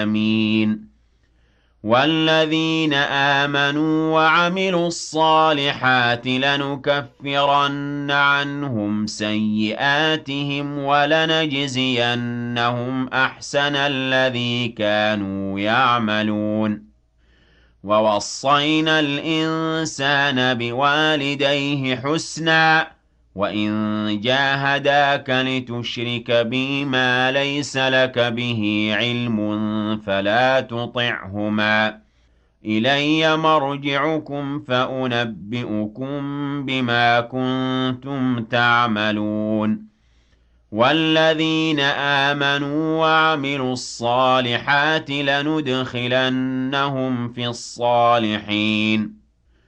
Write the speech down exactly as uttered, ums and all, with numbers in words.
العالمين والذين آمنوا وعملوا الصالحات لنكفرن عنهم سيئاتهم ولنجزينهم أحسن الذي كانوا يعملون ووصينا الإنسان بوالديه حسنا وإن جاهداك لتشرك بي ما ليس لك به علم فلا تطعهما إلي مرجعكم فأنبئكم بما كنتم تعملون والذين آمنوا وعملوا الصالحات لندخلنهم في الصالحين